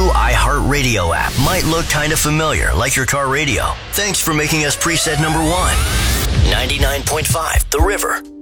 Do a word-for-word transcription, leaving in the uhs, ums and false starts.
iHeartRadio app might look kind of familiar, like your car radio. Thanks for making us preset number one. ninety-nine point five The River.